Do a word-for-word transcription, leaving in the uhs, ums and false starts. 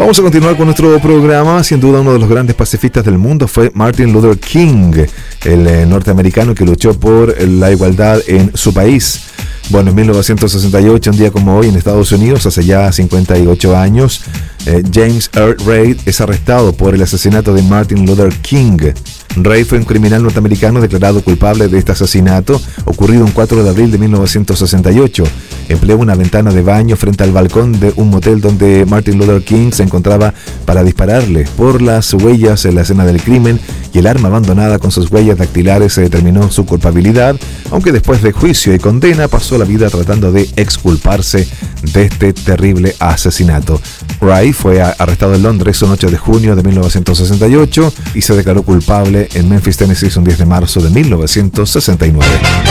Vamos a continuar con nuestro programa. Sin duda uno de los grandes pacifistas del mundo fue Martin Luther King, el eh, norteamericano que luchó por la igualdad en su país. Bueno, en mil novecientos sesenta y ocho, un día como hoy en Estados Unidos, hace ya cincuenta y ocho años, eh, James Earl Ray es arrestado por el asesinato de Martin Luther King. Ray fue un criminal norteamericano declarado culpable de este asesinato, ocurrido el cuatro de abril de mil novecientos sesenta y ocho. Empleó una ventana de baño frente al balcón de un motel donde Martin Luther King se encontraba para dispararle. Por las huellas en la escena del crimen y el arma abandonada con sus huellas dactilares se determinó su culpabilidad, aunque después de juicio y condena pasó la vida tratando de exculparse de este terrible asesinato. Ray fue arrestado en Londres un ocho de junio de mil novecientos sesenta y ocho y se declaró culpable en Memphis, Tennessee, un diez de marzo de mil novecientos sesenta y nueve.